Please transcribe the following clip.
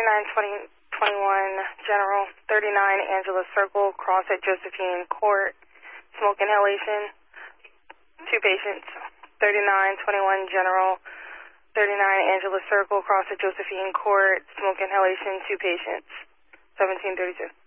General, 39 Angela Circle, cross at Josephine Court, smoke inhalation, 2 patients. 3921 General, 39 Angela Circle, cross at Josephine Court, smoke inhalation, 2 patients. 1732.